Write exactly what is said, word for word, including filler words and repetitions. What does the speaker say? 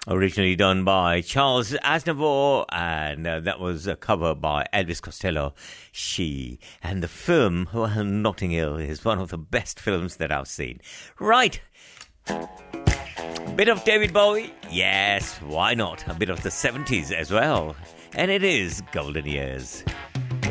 Originally done by Charles Aznavour, and uh, that was a cover by Elvis Costello, She. And the film, well, Notting Hill, is one of the best films that I've seen. Right. Bit of David Bowie? Yes, why not? A bit of the seventies as well. And it is Golden Years.